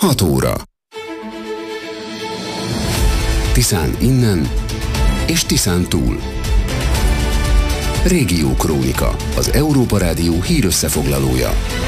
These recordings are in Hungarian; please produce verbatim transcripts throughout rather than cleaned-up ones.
hat óra. Tiszán innen és Tiszán túl. Régiókrónika, az Európa Rádió hírösszefoglalója.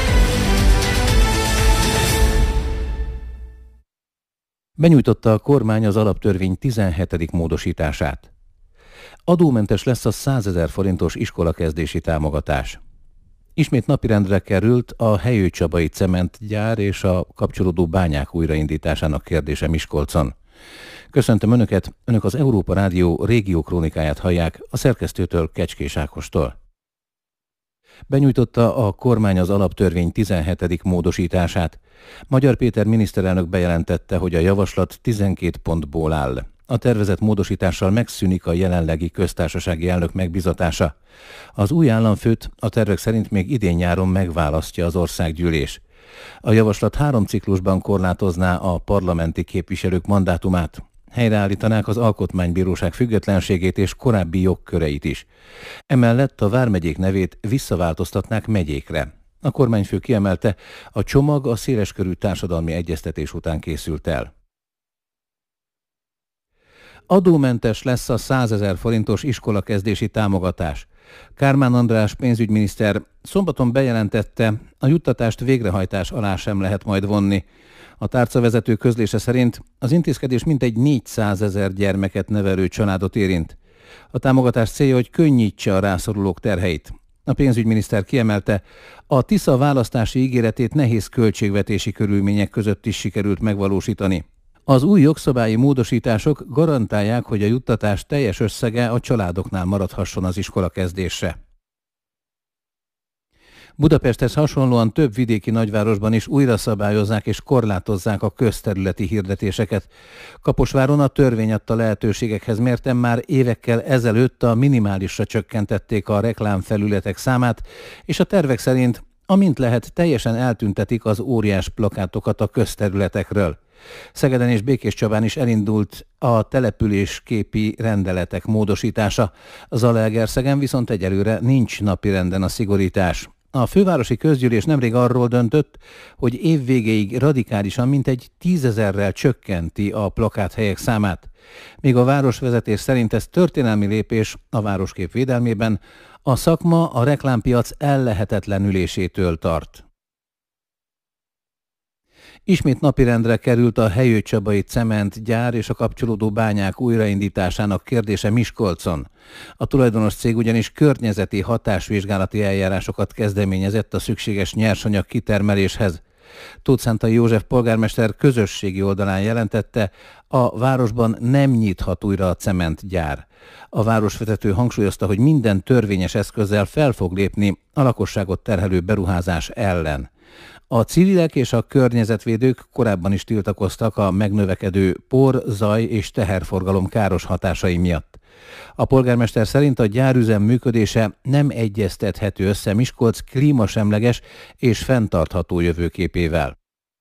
Benyújtotta a kormány az alaptörvény tizenhetedik módosítását. Adómentes lesz a százezer forintos iskolakezdési támogatás. Ismét napirendre került a Helyőcsabai cementgyár és a kapcsolódó bányák újraindításának kérdése Miskolcon. Köszöntöm Önöket, Önök az Európa Rádió régiókrónikáját hallják a szerkesztőtől, Kecskés Ákostól. Benyújtotta a kormány az alaptörvény tizenhetedik módosítását. Magyar Péter miniszterelnök bejelentette, hogy a javaslat tizenkét pontból áll. A tervezett módosítással megszűnik a jelenlegi köztársasági elnök megbizatása. Az új államfőt a tervek szerint még idén nyáron megválasztja az országgyűlés. A javaslat három ciklusban korlátozná a parlamenti képviselők mandátumát. Helyreállítanák az alkotmánybíróság függetlenségét és korábbi jogköreit is. Emellett a vármegyék nevét visszaváltoztatnák megyékre. A kormányfő kiemelte, a csomag a széleskörű társadalmi egyeztetés után készült el. Adómentes lesz a százezer forintos iskolakezdési támogatás. Kármán András pénzügyminiszter szombaton bejelentette, a juttatást végrehajtás alá sem lehet majd vonni. A tárcavezető közlése szerint az intézkedés mintegy négyszázezer gyermeket nevelő családot érint. A támogatás célja, hogy könnyítse a rászorulók terheit. A pénzügyminiszter kiemelte, a Tisza választási ígéretét nehéz költségvetési körülmények között is sikerült megvalósítani. Az új jogszabályi módosítások garantálják, hogy a juttatás teljes összege a családoknál maradhasson az iskolakezdésre. Budapesthez hasonlóan több vidéki nagyvárosban is újra szabályozzák és korlátozzák a közterületi hirdetéseket. Kaposváron a törvény adta lehetőségekhez mérten már évekkel ezelőtt a minimálisra csökkentették a reklámfelületek számát, és a tervek szerint, amint lehet, teljesen eltüntetik az óriás plakátokat a közterületekről. Szegeden és Békéscsabán is elindult a településképi rendeletek módosítása. Zalaegerszegen viszont egyelőre nincs napirenden a szigorítás. A fővárosi közgyűlés nemrég arról döntött, hogy év végéig radikálisan mintegy tízezerrel csökkenti a plakáthelyek számát. Míg a városvezetés szerint ez történelmi lépés a városkép védelmében, a szakma a reklámpiac ellehetetlenülésétől tart. Ismét napirendre került a Helyőcsabai cementgyár és a kapcsolódó bányák újraindításának kérdése Miskolcon. A tulajdonos cég ugyanis környezeti hatásvizsgálati eljárásokat kezdeményezett a szükséges nyersanyag kitermeléshez. Tóth-Szántai József polgármester közösségi oldalán jelentette, a városban nem nyithat újra a cementgyár. A városvezető hangsúlyozta, hogy minden törvényes eszközzel fel fog lépni a lakosságot terhelő beruházás ellen. A civilek és a környezetvédők korábban is tiltakoztak a megnövekedő por, zaj és teherforgalom káros hatásai miatt. A polgármester szerint a gyárüzem működése nem egyeztethető össze Miskolc klímasemleges és fenntartható jövőképével.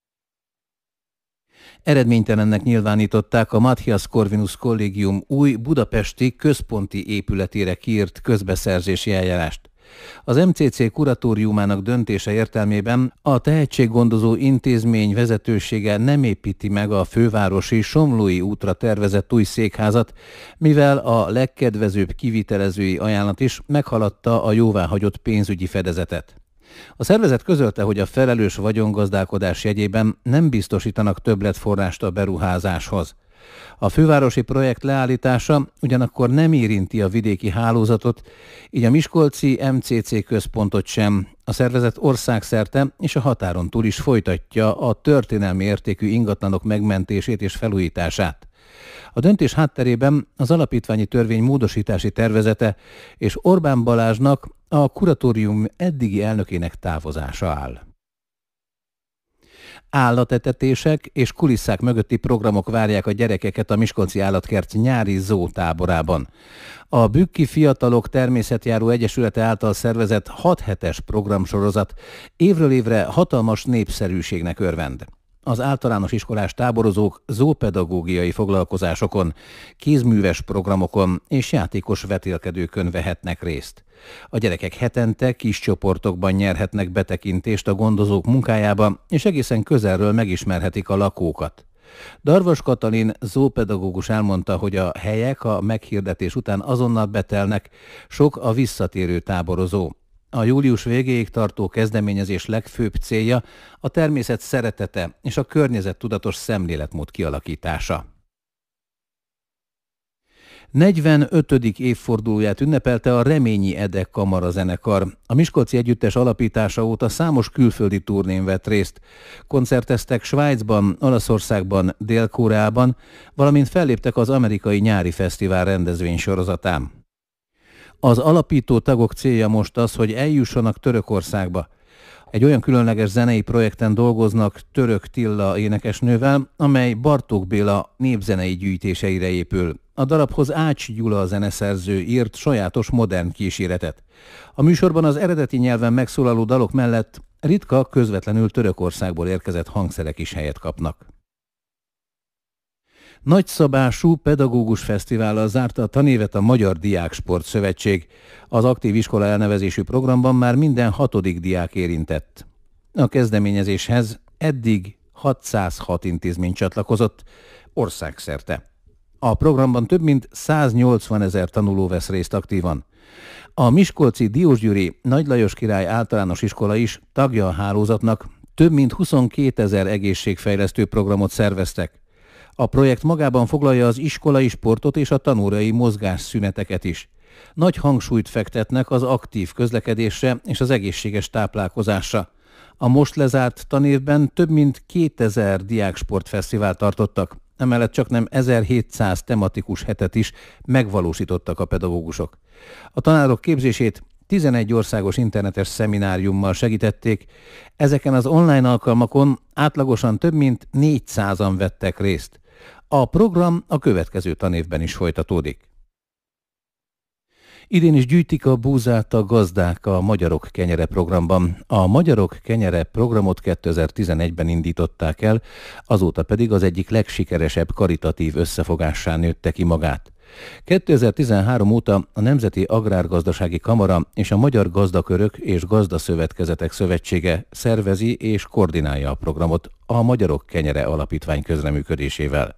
Eredménytelennek nyilvánították a Matthias Corvinus Kollégium új budapesti központi épületére kiírt közbeszerzési eljárást. Az em cé cé kuratóriumának döntése értelmében a tehetséggondozó intézmény vezetősége nem építi meg a fővárosi Somlói útra tervezett új székházat, mivel a legkedvezőbb kivitelezői ajánlat is meghaladta a jóváhagyott pénzügyi fedezetet. A szervezet közölte, hogy a felelős vagyongazdálkodás jegyében nem biztosítanak többletforrást a beruházáshoz. A fővárosi projekt leállítása ugyanakkor nem érinti a vidéki hálózatot, így a miskolci em cé cé központot sem. A szervezet országszerte és a határon túl is folytatja a történelmi értékű ingatlanok megmentését és felújítását. A döntés hátterében az alapítványi törvény módosítási tervezete és Orbán Balázsnak, a kuratórium eddigi elnökének távozása áll. Állatetetések és kulisszák mögötti programok várják a gyerekeket a Miskolci Állatkert nyári zótáborában. A Bükki Fiatalok Természetjáró Egyesülete által szervezett hat hetes programsorozat évről évre hatalmas népszerűségnek örvend. Az általános iskolás táborozók zoopedagógiai foglalkozásokon, kézműves programokon és játékos vetélkedőkön vehetnek részt. A gyerekek hetente kis csoportokban nyerhetnek betekintést a gondozók munkájába, és egészen közelről megismerhetik a lakókat. Darvas Katalin zoopedagógus elmondta, hogy a helyek a meghirdetés után azonnal betelnek, sok a visszatérő táborozó. A július végéig tartó kezdeményezés legfőbb célja a természet szeretete és a környezettudatos szemléletmód kialakítása. negyvenötödik évfordulóját ünnepelte a Reményi Ede kamarazenekar. A Miskolci Együttes alapítása óta számos külföldi turnén vett részt. Koncerteztek Svájcban, Olaszországban, Dél-Koreában, valamint felléptek az amerikai nyári fesztivál rendezvénysorozatán. Az alapító tagok célja most az, hogy eljussanak Törökországba. Egy olyan különleges zenei projekten dolgoznak Török Tilla énekesnővel, amely Bartók Béla népzenei gyűjtéseire épül. A darabhoz Ács Gyula a zeneszerző írt sajátos modern kíséretet. A műsorban az eredeti nyelven megszólaló dalok mellett ritka, közvetlenül Törökországból érkezett hangszerek is helyet kapnak. Nagyszabású pedagógus fesztivállal zárta a tanévet a Magyar Diáksport Szövetség. Az aktív iskola elnevezésű programban már minden hatodik diák érintett. A kezdeményezéshez eddig hatszázhat intézmény csatlakozott országszerte. A programban több mint száznyolcvan ezer tanuló vesz részt aktívan. A miskolci Diósgyőri Nagy Lajos Király Általános Iskola is tagja a hálózatnak, több mint huszonkétezer egészségfejlesztő programot szerveztek. A projekt magában foglalja az iskolai sportot és a tanórai mozgásszüneteket is. Nagy hangsúlyt fektetnek az aktív közlekedésre és az egészséges táplálkozásra. A most lezárt tanévben több mint kétezer diáksportfesztivált tartottak, emellett csaknem ezerhétszáz tematikus hetet is megvalósítottak a pedagógusok. A tanárok képzését tizenegy országos internetes szemináriummal segítették. Ezeken az online alkalmakon átlagosan több mint négyszázan vettek részt. A program a következő tanévben is folytatódik. Idén is gyűjtik a búzát a gazdák a Magyarok Kenyere programban. A Magyarok Kenyere programot kétezer-tizenegyben indították el, azóta pedig az egyik legsikeresebb karitatív összefogássá nőtte ki magát. kétezer-tizenhárom óta a Nemzeti Agrárgazdasági Kamara és a Magyar Gazdakörök és Gazdaszövetkezetek Szövetsége szervezi és koordinálja a programot a Magyarok Kenyere Alapítvány közreműködésével.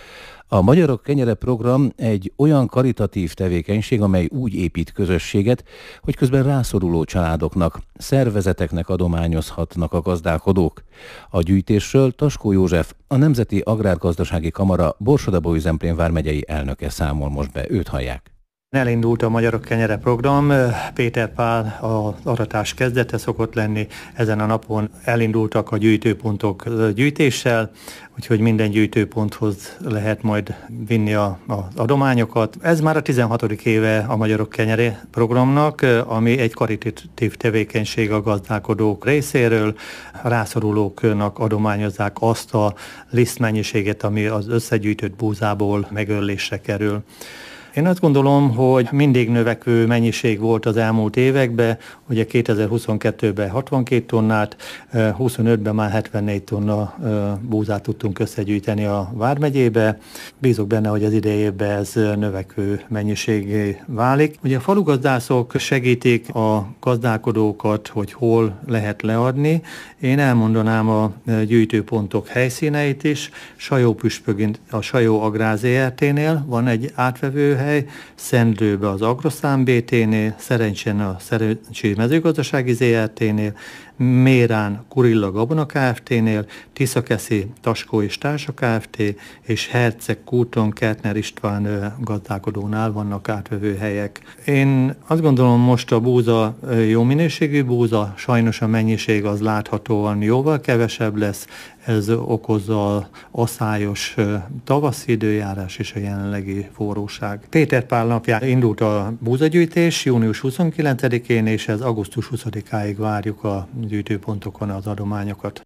A Magyarok Kenyere program egy olyan karitatív tevékenység, amely úgy épít közösséget, hogy közben rászoruló családoknak, szervezeteknek adományozhatnak a gazdálkodók. A gyűjtésről Taskó József, a Nemzeti Agrárgazdasági Kamara Borsod-Abaúj-Zemplén vármegyei elnöke számol most be, őt hallják. Elindult a Magyarok Kenyere program, Péter Pál az aratás kezdete szokott lenni, ezen a napon elindultak a gyűjtőpontok gyűjtéssel, úgyhogy minden gyűjtőponthoz lehet majd vinni a, az adományokat. Ez már a tizenhatodik éve a Magyarok Kenyere programnak, ami egy karitatív tevékenység a gazdálkodók részéről. A rászorulóknak adományozzák azt a lisztmennyiséget, ami az összegyűjtött búzából megöllésre kerül. Én azt gondolom, hogy mindig növekvő mennyiség volt az elmúlt években, ugye kétezer-huszonkettőben hatvankét tonnát, huszonötben már hetvennégy tonna búzát tudtunk összegyűjteni a vármegyébe. Bízok benne, hogy az idejében ez növekvő mennyiségé válik. Ugye a falugazdászok segítik a gazdálkodókat, hogy hol lehet leadni. Én elmondanám a gyűjtőpontok helyszíneit is. Sajó-Püspögön a Sajó Agrár zé er té-nél van egy átvevő hely, Szendlőbe az Agroszám bé té-nél, Szerencsén a Szerencsi Mezőgazdasági zé er té-nél, Mérán Kurilla Gabona Kft-nél, Tiszakeszi Taskó és Társa Kft. És Herceg Kúton Kertner István gazdálkodónál vannak átvevő helyek. Én azt gondolom, most a búza jó minőségű búza, sajnos a mennyiség az láthatóan jóval kevesebb lesz, ez okozza az aszályos tavaszi időjárás és a jelenlegi forróság. Péter Pál napján indult a búzagyűjtés június huszonkilencedikén, és ez augusztus huszadikáig várjuk a gyűjtőpontokon az adományokat.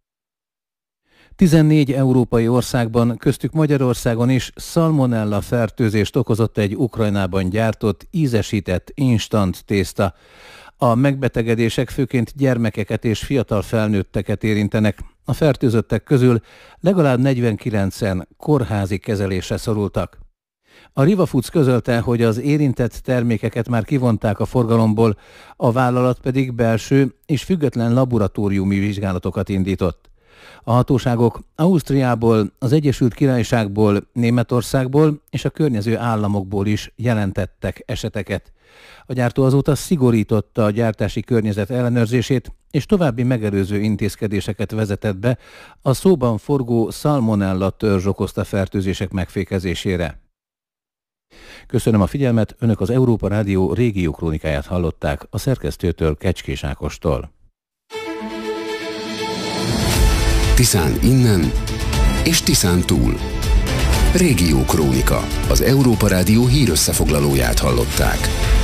tizennégy európai országban, köztük Magyarországon is szalmonella fertőzést okozott egy Ukrajnában gyártott, ízesített instant tészta. A megbetegedések főként gyermekeket és fiatal felnőtteket érintenek. A fertőzöttek közül legalább negyvenkilencen kórházi kezelésre szorultak. A Riva Foods közölte, hogy az érintett termékeket már kivonták a forgalomból, a vállalat pedig belső és független laboratóriumi vizsgálatokat indított. A hatóságok Ausztriából, az Egyesült Királyságból, Németországból és a környező államokból is jelentettek eseteket. A gyártó azóta szigorította a gyártási környezet ellenőrzését, és további megelőző intézkedéseket vezetett be a szóban forgó szalmonella törzs okozta fertőzések megfékezésére. Köszönöm a figyelmet, Önök az Európa Rádió régió krónikáját hallották a szerkesztőtől, Kecskés Ákostól. Tiszán innen és Tiszán túl. Régió krónika. Az Európa Rádió hírösszefoglalóját hallották.